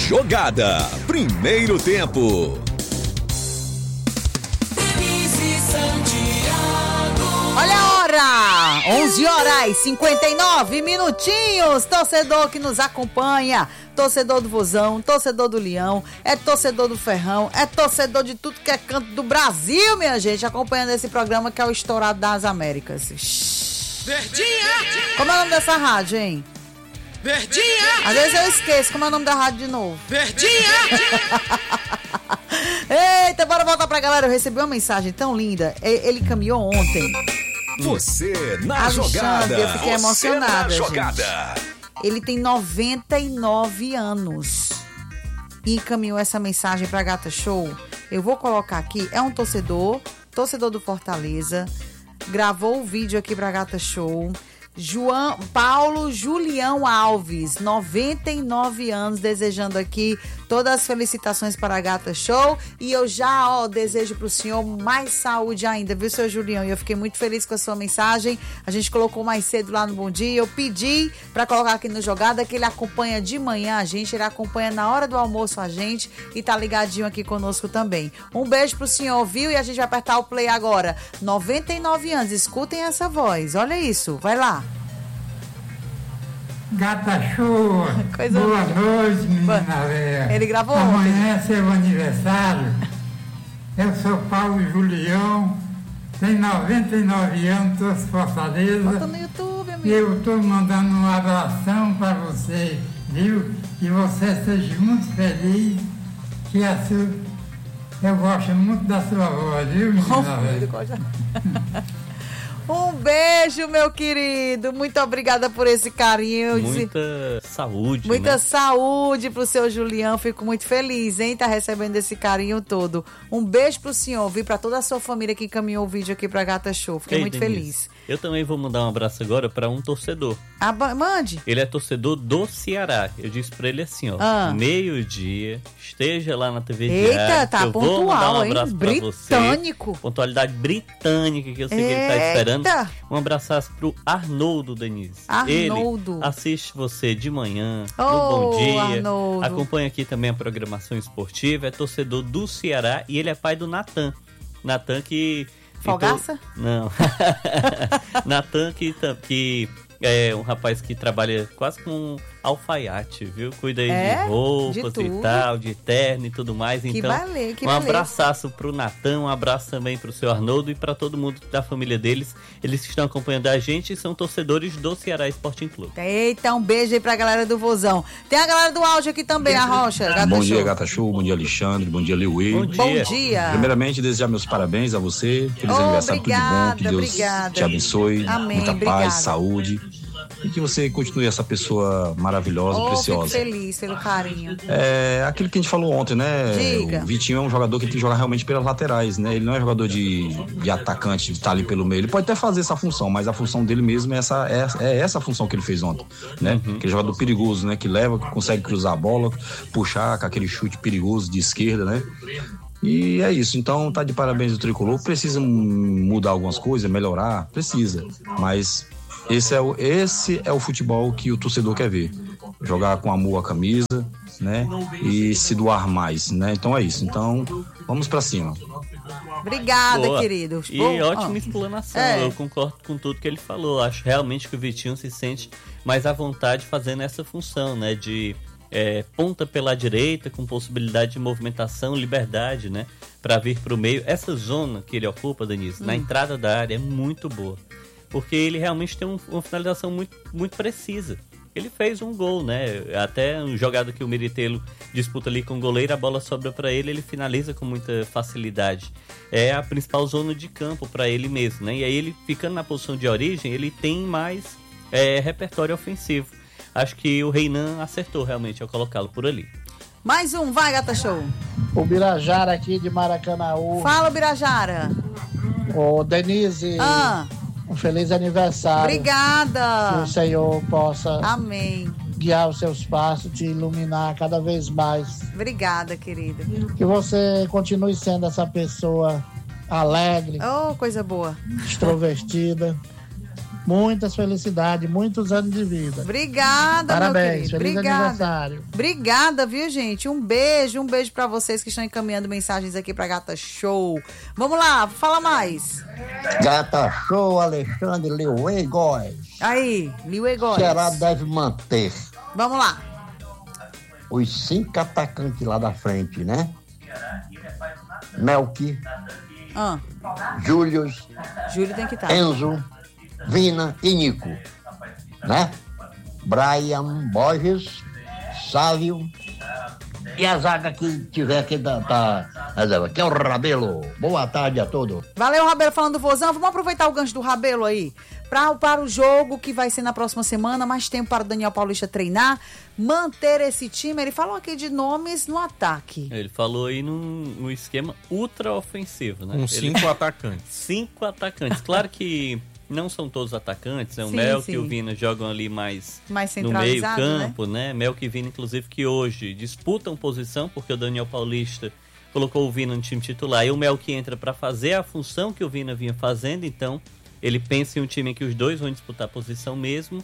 Jogada. Primeiro tempo. Olha a hora! 11h59. Torcedor que nos acompanha, torcedor do Vozão, torcedor do Leão, é torcedor do Ferrão, é torcedor de tudo que é canto do Brasil, minha gente, acompanhando esse programa que é o Estourado das Américas. Verdinha! Como é o nome dessa rádio, hein? Verdinha! Às vezes eu esqueço como é o nome da rádio de novo. Verdinha! Eita, bora voltar pra galera. Eu recebi uma mensagem tão linda. Ele caminhou ontem. Você na jogada. Eu fiquei emocionada, jogada. gente. Ele tem 99 anos e encaminhou essa mensagem pra Gata Show. Eu vou colocar aqui. É um torcedor do Fortaleza. Gravou o vídeo aqui pra Gata Show. Paulo Julião Alves, 99 anos, desejando aqui todas as felicitações para a Gata Show. E eu já, desejo para o senhor mais saúde ainda, viu, seu Julião? E eu fiquei muito feliz com a sua mensagem. A gente colocou mais cedo lá no Bom Dia. Eu pedi para colocar aqui no Jogada, que ele acompanha de manhã a gente, ele acompanha na hora do almoço a gente e tá ligadinho aqui conosco também. Um beijo pro senhor, viu? E a gente vai apertar o play agora. 99 anos, escutem essa voz. Olha isso, vai lá. Gata Show, boa noite, menina velha. Ele gravou amanhã é seu aniversário. Eu sou Paulo Julião, tenho 99 anos, estou em Fortaleza. Bota no YouTube, amigo. E eu estou mandando um abração para você, viu? Que você seja muito feliz, que eu gosto muito da sua voz, viu, menina velha? Um beijo, meu querido. Muito obrigada por esse carinho. Muita saúde. Muita saúde pro seu Julião. Fico muito feliz, hein? Tá recebendo esse carinho todo. Um beijo pro senhor, viu? Pra toda a sua família que encaminhou o vídeo aqui pra Gata Show. Fiquei muito feliz. Eu também vou mandar um abraço agora pra um torcedor. Mande. Ele é torcedor do Ceará. Eu disse pra ele assim, meio-dia, esteja lá na TV Diário. Eita, tá pontual, hein? Britânico. Você. Pontualidade britânica, que eu sei que ele tá esperando. Um abraço pro Arnoldo, Denise. Arnoldo. Ele assiste você de manhã, no Bom Dia. Arnoldo. Acompanha aqui também a programação esportiva. É torcedor do Ceará e ele é pai do Natan. Natan que... Fogaça? Não. Natan que é um rapaz que trabalha quase com alfaiate, viu? Cuida aí de roupas e tal, de terno e tudo mais. Então, um abraçaço pro Natan, um abraço também pro seu Arnoldo e para todo mundo da família deles. Eles estão acompanhando a gente e são torcedores do Ceará Sporting Clube. Eita, um beijo aí pra galera do Vozão. Tem a galera do áudio aqui também, a Rocha. Gata Bom Show. Dia, Gata Show. Bom dia, Alexandre. Bom dia, Leuê. Bom dia. Primeiramente, desejar meus parabéns a você. Feliz aniversário, tudo de bom. Que Deus te abençoe. Amém, muita paz, saúde. E que você continue essa pessoa maravilhosa, preciosa. Fico feliz pelo carinho. É aquilo que a gente falou ontem, né? Diga. O Vitinho é um jogador que tem que jogar realmente pelas laterais, né? Ele não é jogador de atacante, de estar ali pelo meio. Ele pode até fazer essa função, mas a função dele mesmo é essa função que ele fez ontem, né? Aquele jogador perigoso, né? Que leva, que consegue cruzar a bola, puxar com aquele chute perigoso de esquerda, né? E é isso, então tá de parabéns o Tricolor. Precisa mudar algumas coisas, melhorar, precisa, mas esse é o futebol que o torcedor quer ver, jogar com amor a camisa, né, e se doar mais, né, então é isso, então vamos pra cima. Obrigada, querido. E ótima explanação, eu concordo com tudo que ele falou. Acho realmente que o Vitinho se sente mais à vontade fazendo essa função, né, de ponta pela direita, com possibilidade de movimentação, liberdade, né, para vir pro meio. Essa zona que ele ocupa, Denise, na entrada da área é muito boa, porque ele realmente tem uma finalização muito, muito precisa. Ele fez um gol, né? Até uma jogada que o Meritelo disputa ali com o goleiro, a bola sobra para ele, ele finaliza com muita facilidade. É a principal zona de campo para ele mesmo, né? E aí ele, ficando na posição de origem, ele tem mais repertório ofensivo. Acho que o Reinan acertou realmente ao colocá-lo por ali. Mais um, vai, Gata Show. O Birajara aqui de Maracanaú. Fala, Birajara. Ô, Denise. Um feliz aniversário. Obrigada. Que o Senhor possa guiar os seus passos, te iluminar cada vez mais. Obrigada, querida. Que você continue sendo essa pessoa alegre. Oh, coisa boa. Extrovertida. muitas felicidades, muitos anos de vida. Obrigada, parabéns, meu querido. Feliz aniversário. Obrigada, viu, gente? Um beijo pra vocês que estão encaminhando mensagens aqui pra Gata Show. Vamos lá, fala mais. Gata Show, Alexandre Liuê Góes. Aí, Liuê Góes. Ceará deve manter. Vamos lá. Os 5 atacantes lá da frente, né? Melqui, Júlio tem que estar. Enzo, Vina e Nico, né? Brian, Borges, Sávio e a zaga que tiver aqui que é o Rabelo. Boa tarde a todos. Valeu, Rabelo, falando do Vozão. Vamos aproveitar o gancho do Rabelo aí. Para o jogo que vai ser na próxima semana, mais tempo para o Daniel Paulista treinar, manter esse time. Ele falou aqui de nomes no ataque. Ele falou aí num esquema ultra ofensivo, né? Com 5 atacantes. 5 atacantes. Claro que não são todos atacantes, né? O Melk e o Vina jogam ali mais no meio campo, né? Melk e Vina, inclusive, que hoje disputam posição, porque o Daniel Paulista colocou o Vina no time titular e o Melk entra para fazer a função que o Vina vinha fazendo, então ele pensa em um time em que os dois vão disputar a posição mesmo.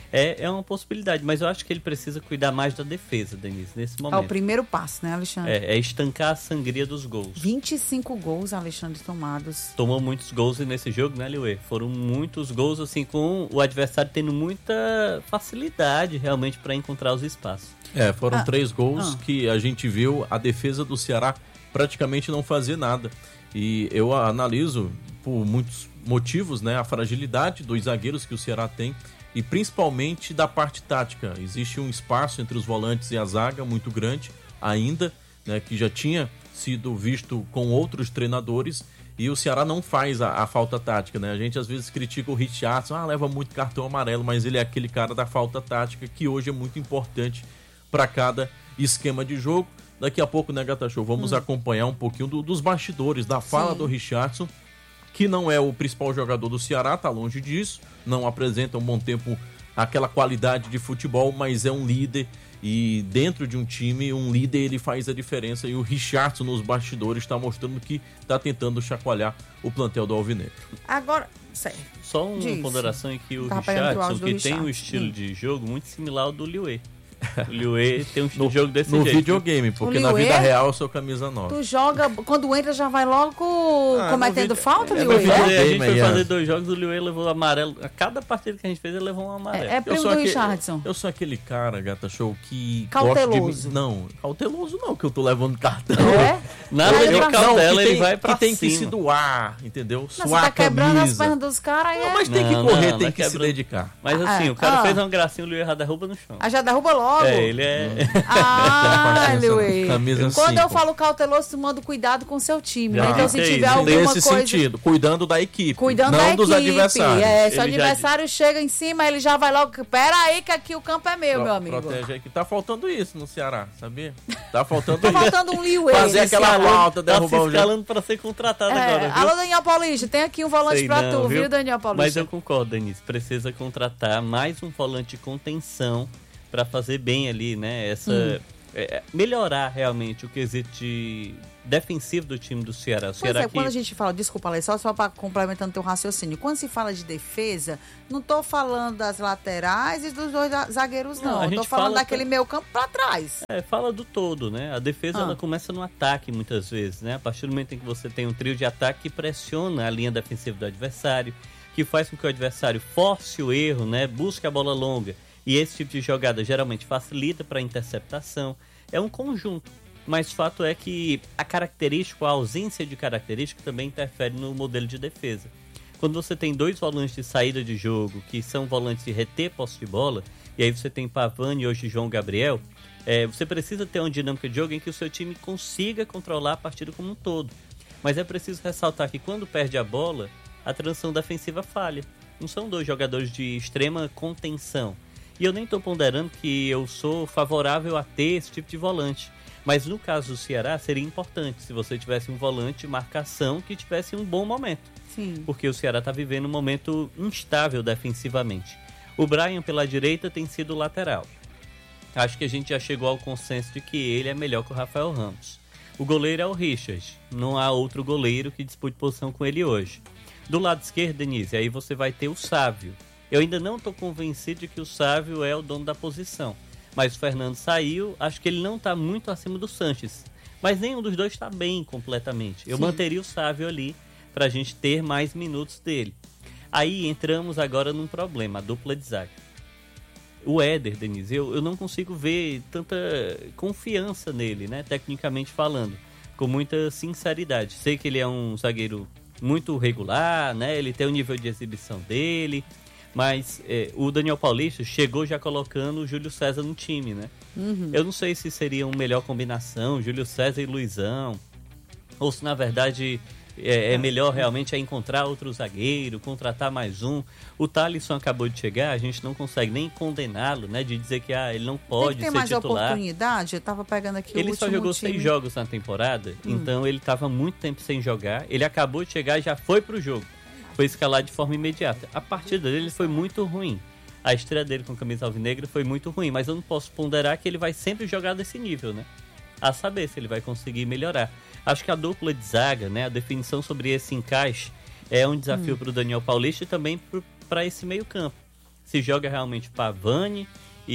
É uma possibilidade, mas eu acho que ele precisa cuidar mais da defesa, Denise, nesse momento. É o primeiro passo, né, Alexandre? É estancar a sangria dos gols. 25 gols, Alexandre, tomados. Tomou muitos gols nesse jogo, né, Liuê? Foram muitos gols, assim, com o adversário tendo muita facilidade, realmente, para encontrar os espaços. Foram 3 gols que a gente viu a defesa do Ceará praticamente não fazer nada. E eu analiso, por muitos motivos, né, a fragilidade dos zagueiros que o Ceará tem, e principalmente da parte tática. Existe um espaço entre os volantes e a zaga muito grande ainda, né, que já tinha sido visto com outros treinadores, e o Ceará não faz a falta tática, né? A gente às vezes critica o Richardson, leva muito cartão amarelo, mas ele é aquele cara da falta tática que hoje é muito importante para cada esquema de jogo. Daqui a pouco, né, Gata Show, vamos acompanhar um pouquinho dos bastidores, da fala do Richardson, que não é o principal jogador do Ceará, tá longe disso, não apresenta um bom tempo aquela qualidade de futebol, mas é um líder, e dentro de um time, um líder ele faz a diferença, e o Richardson nos bastidores está mostrando que está tentando chacoalhar o plantel do Alvinegro. Agora, certo. Só uma ponderação em que o Richardson, que tem um estilo de jogo muito similar ao do Liuê. O Liuê tem um estilo de jogo desse jeito. No videogame, porque na vida real eu sou camisa 9. Tu joga, quando entra já vai logo cometendo falta, Liuê? A gente foi fazer 2 jogos, o Liuê levou amarelo. A cada partida que a gente fez, ele levou um amarelo. É primo do Richardson. Eu sou aquele cara, Gata Show, que cauteloso. Não, cauteloso não, que eu tô levando cartão. Nada de cautela, ele vai pra cima. Tem que se doar, entendeu? Suar você tá quebrando as pernas dos caras. Mas tem que correr, tem que se dedicar. Mas assim, o cara fez uma gracinha, o Liuê já derruba no chão. Já derruba logo? Ele é... Liuê. Quando eu falo cauteloso, tu manda cuidado com o seu time. Então, se tiver alguma nesse coisa... sentido, cuidando da equipe, cuidando não dos adversários. Se o adversário chega em cima, ele já vai logo... Pera aí que aqui o campo é meu, meu amigo. Protege aí, que tá faltando isso no Ceará, sabia? Tá faltando isso. Tá faltando um Liuê. Fazer aquela falta, derrubar o jogo. Tá se escalando pra ser contratado agora, viu? Alô, Daniel Paulista, tem aqui um volante pra tu, viu, Daniel Paulista? Mas eu concordo, Denise. Precisa contratar mais um volante de contenção para fazer bem ali, né? Melhorar realmente o quesito defensivo do time do Ceará. Quando a gente fala, desculpa, Ale, só para complementando teu raciocínio, quando se fala de defesa, não tô falando das laterais e dos 2 zagueiros, não. Tô falando daquele meio campo para trás. Fala do todo, né? A defesa ela começa no ataque muitas vezes, né? A partir do momento em que você tem um trio de ataque que pressiona a linha defensiva do adversário, que faz com que o adversário force o erro, né? Busque a bola longa. E esse tipo de jogada geralmente facilita para a interceptação. É um conjunto. Mas o fato é que a ausência de característica também interfere no modelo de defesa. Quando você tem 2 volantes de saída de jogo, que são volantes de reter posse de bola, e aí você tem Pavani e hoje João Gabriel, você precisa ter uma dinâmica de jogo em que o seu time consiga controlar a partida como um todo. Mas é preciso ressaltar que quando perde a bola, a transição defensiva falha. Não são 2 jogadores de extrema contenção. E eu nem estou ponderando que eu sou favorável a ter esse tipo de volante. Mas no caso do Ceará, seria importante se você tivesse um volante de marcação que tivesse um bom momento. Sim. Porque o Ceará está vivendo um momento instável defensivamente. O Brian, pela direita, tem sido lateral. Acho que a gente já chegou ao consenso de que ele é melhor que o Rafael Ramos. O goleiro é o Richard. Não há outro goleiro que dispute posição com ele hoje. Do lado esquerdo, Denise, aí você vai ter o Sávio. Eu ainda não estou convencido de que o Sávio é o dono da posição. Mas o Fernando saiu, acho que ele não está muito acima do Sanches. Mas nenhum dos dois está bem completamente. Eu manteria o Sávio ali para a gente ter mais minutos dele. Aí entramos agora num problema, a dupla de zaga. O Éder, Denise, eu não consigo ver tanta confiança nele, né? Tecnicamente falando, com muita sinceridade. Sei que ele é um zagueiro muito regular, né? Ele tem o nível de exibição dele, mas o Daniel Paulista chegou já colocando o Júlio César no time, né? Eu não sei se seria uma melhor combinação, Júlio César e Luizão, ou se na verdade é melhor realmente encontrar outro zagueiro, contratar mais um. O Thalisson acabou de chegar, a gente não consegue nem condená-lo, né? De dizer que ele não pode ser titular. Tem mais oportunidade? Eu tava pegando aqui ele só jogou 6 jogos na temporada, então ele tava muito tempo sem jogar. Ele acabou de chegar e já foi pro jogo. Foi escalado de forma imediata. A partida dele foi muito ruim. A estreia dele com a camisa alvinegra foi muito ruim, mas eu não posso ponderar que ele vai sempre jogar desse nível, né? A saber se ele vai conseguir melhorar. Acho que a dupla de zaga, né, a definição sobre esse encaixe é um desafio para o Daniel Paulista e também para esse meio campo. Se joga realmente Pavani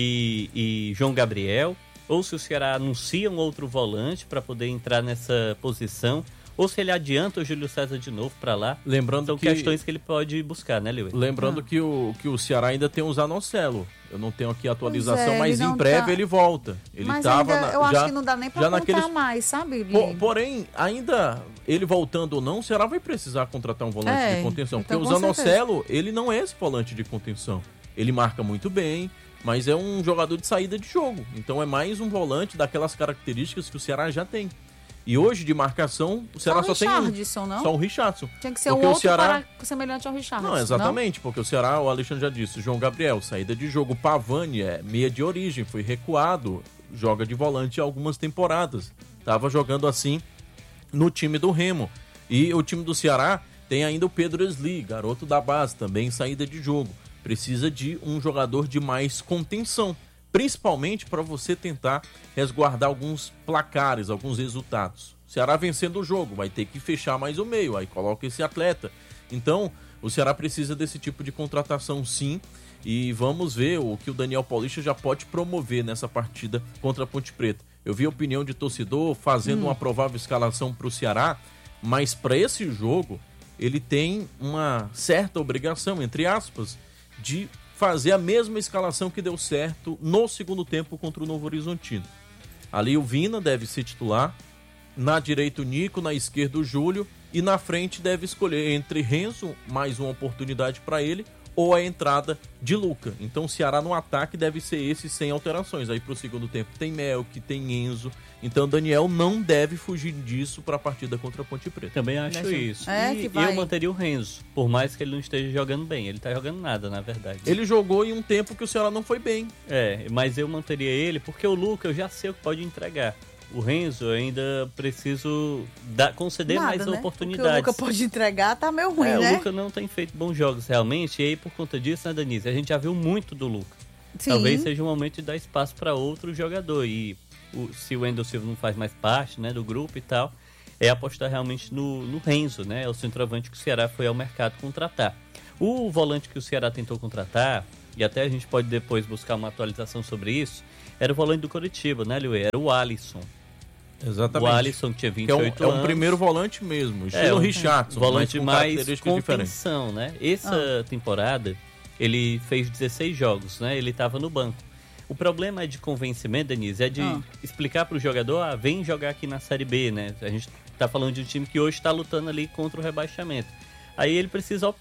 e João Gabriel, ou se o Ceará anuncia um outro volante para poder entrar nessa posição, ou se ele adianta o Júlio César de novo para lá. Lembrando São questões que ele pode buscar, né, Leo? Lembrando que o Ceará ainda tem o Zanocelo. Eu não tenho aqui a atualização, mas em breve ele volta. Ele mas tava ainda, eu acho que não dá nem pra contar mais, sabe? Porém, ainda ele voltando ou não, o Ceará vai precisar contratar um volante de contenção. Então, porque o Zanocelo, ele não é esse volante de contenção. Ele marca muito bem, mas é um jogador de saída de jogo. Então é mais um volante daquelas características que o Ceará já tem. E hoje, de marcação, o Ceará só tem só o Richardson. Tinha que ser um outro semelhante ao Richardson. Não, exatamente, porque o Ceará, o Alexandre já disse, João Gabriel, saída de jogo, Pavani é meia de origem, foi recuado, joga de volante há algumas temporadas. Tava jogando assim no time do Remo. E o time do Ceará tem ainda o Pedro Esli, garoto da base, também saída de jogo. Precisa de um jogador de mais contenção. Principalmente para você tentar resguardar alguns placares, alguns resultados. O Ceará vencendo o jogo, vai ter que fechar mais o meio, aí coloca esse atleta. Então, o Ceará precisa desse tipo de contratação sim, e vamos ver o que o Daniel Paulista já pode promover nessa partida contra a Ponte Preta. Eu vi a opinião de torcedor fazendo uma provável escalação para o Ceará, mas para esse jogo, ele tem uma certa obrigação, entre aspas, de fazer a mesma escalação que deu certo no segundo tempo contra o Novo Horizontino. Ali o Vina deve ser titular, na direita o Nico, na esquerda o Júlio, e na frente deve escolher entre Renzo, mais uma oportunidade para ele, ou a entrada de Luca. Então o Ceará no ataque deve ser esse sem alterações. Aí pro segundo tempo tem Melk, tem Enzo. Então o Daniel não deve fugir disso para a partida contra a Ponte Preta. Também acho isso. E eu manteria o Renzo, por mais que ele não esteja jogando bem. Ele tá jogando nada, na verdade. Ele jogou em um tempo que o Ceará não foi bem. Mas eu manteria ele porque o Luca eu já sei o que pode entregar. O Renzo eu ainda preciso conceder mais oportunidades. O Luca pode entregar, tá meio ruim, né? O Luca não tem feito bons jogos realmente, e aí por conta disso, né, Denise, a gente já viu muito do Luca. Sim. Talvez seja o momento de dar espaço para outro jogador, e se o Wendel Silva não faz mais parte, né, do grupo e tal, é apostar realmente no Renzo, né, é o centroavante que o Ceará foi ao mercado contratar. O volante que o Ceará tentou contratar, e até a gente pode depois buscar uma atualização sobre isso, era o volante do Coritiba, né, Liu? Era o Alisson. Exatamente. O Alisson tinha 28 anos. É um primeiro volante mesmo, estilo Richardson. Volante mais contenção, né? Essa temporada, ele fez 16 jogos, né? Ele estava no banco. O problema de convencimento, Denise, é de explicar para o jogador, vem jogar aqui na Série B, né? A gente está falando de um time que hoje está lutando ali contra o rebaixamento. Aí ele precisa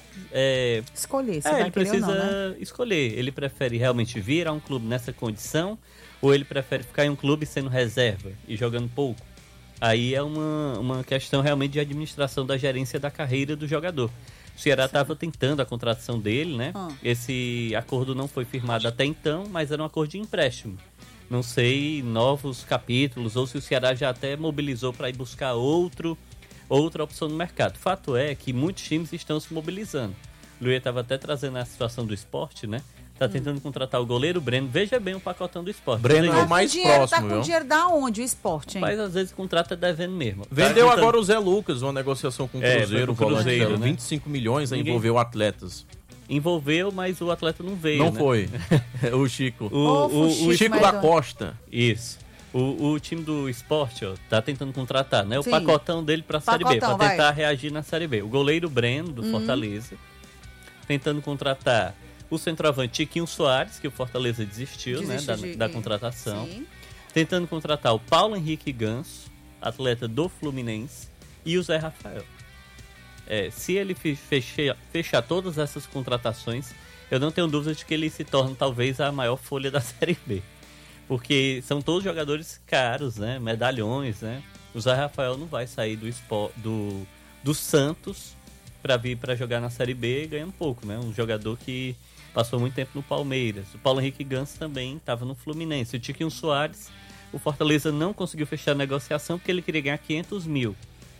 escolher, se vai querer ou não, né? Escolher. Ele prefere realmente vir a um clube nessa condição, ou ele prefere ficar em um clube sendo reserva e jogando pouco? Aí é uma questão realmente de administração da gerência da carreira do jogador. O Ceará estava tentando a contratação dele, né? Esse acordo não foi firmado até então, mas era um acordo de empréstimo. Não sei, novos capítulos, ou se o Ceará já até mobilizou para ir buscar outra opção no mercado. Fato é que muitos times estão se mobilizando. O Luiz estava até trazendo a situação do esporte, né? Tá tentando contratar o goleiro Breno. Veja bem o pacotão do esporte. Breno é o mais próximo, tá com dinheiro da onde o esporte, hein? Mas às vezes o contrato é devendo mesmo. Vendeu agora o Zé Lucas, uma negociação com o Cruzeiro. Cruzeiro, né? 25 milhões a envolveu atletas. Envolveu, mas o atleta não veio, Não né? foi. O Chico. O Chico da Costa. Isso. O time do Sport, ó, tá tentando contratar, né? O Sim. pacotão dele pra Série B, pra vai. tentar reagir na Série B. O goleiro Breno, do Fortaleza, tentando contratar o centroavante Tiquinho Soares, que o Fortaleza desistiu, né? Da contratação. Sim. Tentando contratar o Paulo Henrique Ganso, atleta do Fluminense, e o Zé Rafael. Se ele fechar todas essas contratações, eu não tenho dúvida de que ele se torna talvez a maior folha da Série B. Porque são todos jogadores caros, né? Medalhões, né? O Zé Rafael não vai sair do Santos para vir para jogar na Série B ganhando pouco, né? Um jogador que passou muito tempo no Palmeiras. O Paulo Henrique Ganso também estava no Fluminense. O Tiquinho Soares, o Fortaleza não conseguiu fechar a negociação porque ele queria ganhar 500 mil.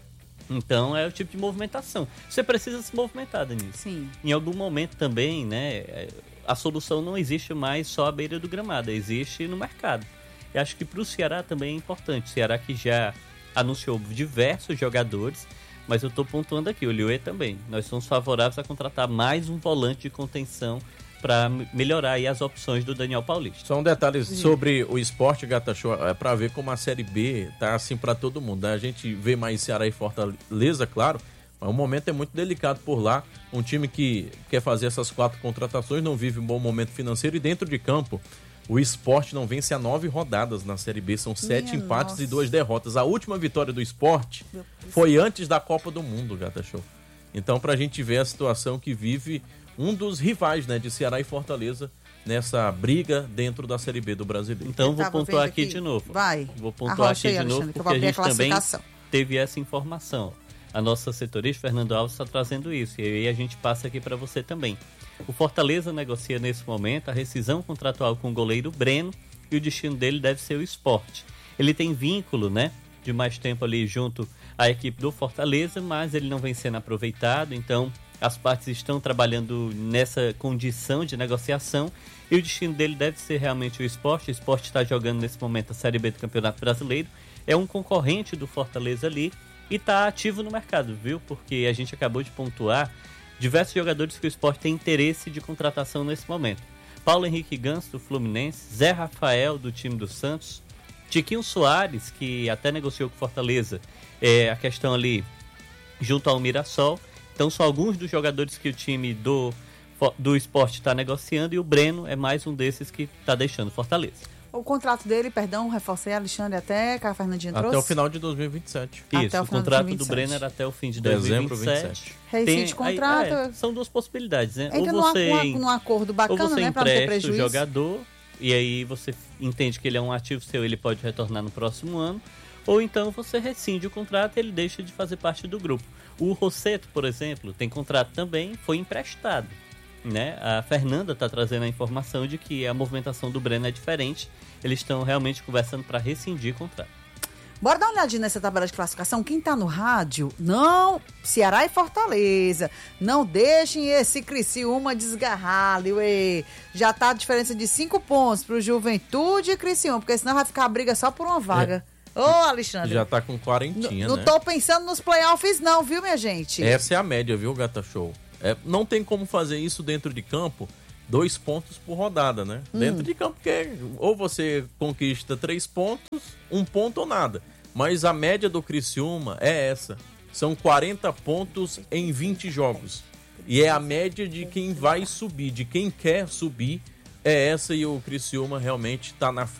Então é o tipo de movimentação. Você precisa se movimentar, Denise. Sim. Em algum momento também, né? A solução não existe mais só à beira do gramado, existe no mercado. Eu acho que para o Ceará também é importante. O Ceará que já anunciou diversos jogadores, mas eu estou pontuando aqui, o Liuê também. Nós somos favoráveis a contratar mais um volante de contenção para melhorar aí as opções do Daniel Paulista. Só um detalhe sobre o Sport, Gata Show, é para ver como a Série B tá assim para todo mundo, né? A gente vê mais Ceará e Fortaleza, claro, mas o momento é muito delicado por lá. Um time que quer fazer essas 4 contratações não vive um bom momento financeiro e dentro de campo o Sport não vence há 9 rodadas na Série B, são 7 empates e 2 derrotas. A última vitória do Sport foi antes da Copa do Mundo, Gata Show. Então, pra gente ver a situação que vive um dos rivais, né, de Ceará e Fortaleza nessa briga dentro da Série B do Brasileiro. Então, vou pontuar aqui de novo. Vou pontuar aqui de novo, porque a gente também teve essa informação. A nossa setorista, Fernando Alves, está trazendo isso. E aí a gente passa aqui para você também. O Fortaleza negocia nesse momento a rescisão contratual com o goleiro Breno e o destino dele deve ser o Sport. Ele tem vínculo, né, de mais tempo ali junto à equipe do Fortaleza, mas ele não vem sendo aproveitado, então as partes estão trabalhando nessa condição de negociação e o destino dele deve ser realmente o Sport. O Sport está jogando nesse momento a Série B do Campeonato Brasileiro, é um concorrente do Fortaleza ali e está ativo no mercado, viu? Porque a gente acabou de pontuar diversos jogadores que o Sport tem interesse de contratação nesse momento. Paulo Henrique Ganso, do Fluminense, Zé Rafael, do time do Santos, Tiquinho Soares, que até negociou com o Fortaleza, a questão ali junto ao Mirassol. Então são alguns dos jogadores que o time do Sport está negociando e o Breno é mais um desses que está deixando Fortaleza. O contrato dele, reforcei, Alexandre, até que a Fernandinha trouxe? Até o final de 2027. Isso, o contrato do Breno era até o fim de dezembro 2027. Rescinde contrato. São duas possibilidades, né? Ou você num acordo bacana, ou você né, para não ter prejuízo. O jogador e aí você entende que ele é um ativo seu, ele pode retornar no próximo ano, ou então você rescinde o contrato e ele deixa de fazer parte do grupo. O Rosseto, por exemplo, tem contrato também, foi emprestado, né? A Fernanda está trazendo a informação de que a movimentação do Breno é diferente. Eles estão realmente conversando para rescindir o contrato. Bora dar uma olhadinha nessa tabela de classificação. Quem tá no rádio, não, Ceará e Fortaleza, não deixem esse Criciúma desgarrar, Liuê. Já tá a diferença de 5 pontos pro Juventude e Criciúma, porque senão vai ficar a briga só por uma vaga. Ô, Alexandre. Já tá com 40, né? Não tô pensando nos playoffs não, viu, minha gente? Essa é a média, viu, Gata Show? Não tem como fazer isso dentro de campo, 2 pontos por rodada, né? Dentro de campo, porque ou você conquista 3 pontos, 1 ponto ou nada. Mas a média do Criciúma é essa. São 40 pontos em 20 jogos. E é a média de quem vai subir, de quem quer subir, é essa, e o Criciúma realmente está na